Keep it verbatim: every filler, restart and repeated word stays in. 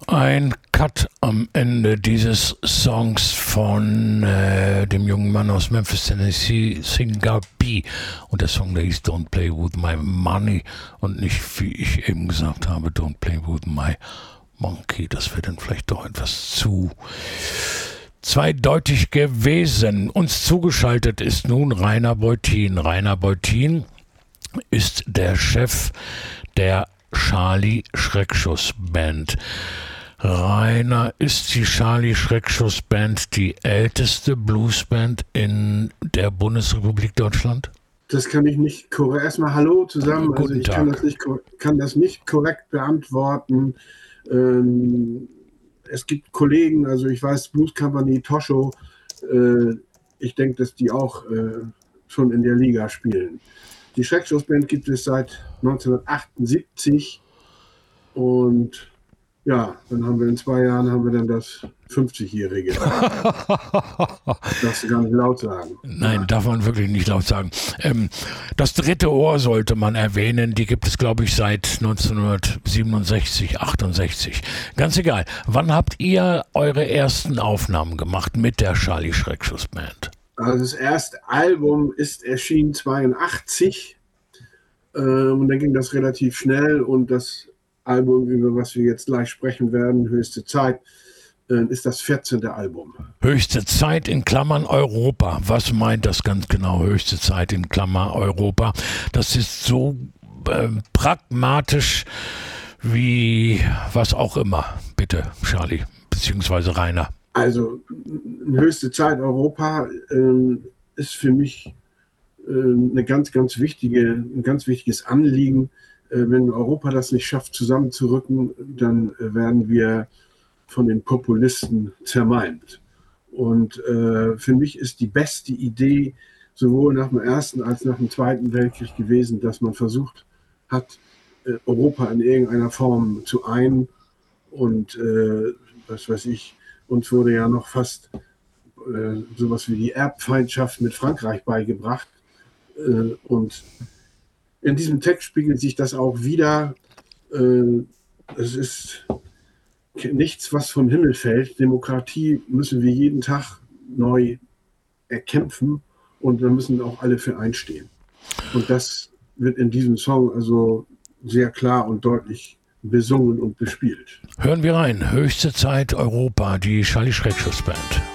Ein Cut am Ende dieses Songs von äh, dem jungen Mann aus Memphis, Tennessee, Singer B. Und der Song, der hieß Don't Play With My Money und nicht, wie ich eben gesagt habe, Don't Play With My Monkey. Das wäre dann vielleicht doch etwas zu zweideutig gewesen. Uns zugeschaltet ist nun Rainer Beutin. Rainer Beutin ist der Chef der Charlie Schreckschuss Band. Rainer, ist die Charlie Schreckschuss Band die älteste Bluesband in der Bundesrepublik Deutschland? Das kann ich nicht korrekt. Erstmal Hallo zusammen. Guten also ich Tag. kann das, nicht, kann das nicht korrekt beantworten. Ähm, es gibt Kollegen, also ich weiß, Blues Company, Tosho, äh, ich denke, dass die auch äh, schon in der Liga spielen. Die Schreckschuss Band gibt es seit neunzehnhundertachtundsiebzig und ja, dann haben wir in zwei Jahren haben wir dann das fünfzigjährige. Darfst du gar nicht laut sagen. Nein, ja. Darf man wirklich nicht laut sagen. Ähm, das dritte Ohr sollte man erwähnen. Die gibt es, glaube ich, seit neunzehnhundertsiebenundsechzig, achtundsechzig. Ganz egal. Wann habt ihr eure ersten Aufnahmen gemacht mit der Charlie Schreckschuss Band? Also das erste Album ist erschienen zweiundachtzig äh, und dann ging das relativ schnell und das Album, über was wir jetzt gleich sprechen werden, Höchste Zeit, äh, ist das vierzehnte Album. Höchste Zeit in Klammern Europa. Was meint das ganz genau? Höchste Zeit in Klammern Europa. Das ist so äh, pragmatisch wie was auch immer. Bitte, Charlie, beziehungsweise Rainer. Also Höchste Zeit Europa äh, ist für mich äh, eine ganz, ganz wichtige, ein ganz wichtiges Anliegen. Äh, wenn Europa das nicht schafft, zusammenzurücken, dann äh, werden wir von den Populisten zermalmt. Und äh, für mich ist die beste Idee sowohl nach dem Ersten als nach dem Zweiten Weltkrieg gewesen, dass man versucht hat, äh, Europa in irgendeiner Form zu einen. Und äh, was weiß ich, uns wurde ja noch fast äh, sowas wie die Erbfeindschaft mit Frankreich beigebracht. Äh, und in diesem Text spiegelt sich das auch wieder. Äh, es ist nichts, was vom Himmel fällt. Demokratie müssen wir jeden Tag neu erkämpfen und da müssen auch alle für einstehen. Und das wird in diesem Song also sehr klar und deutlich besungen und bespielt. Hören wir rein. Höchste Zeit Europa, die Charlie Schreckschuss Band.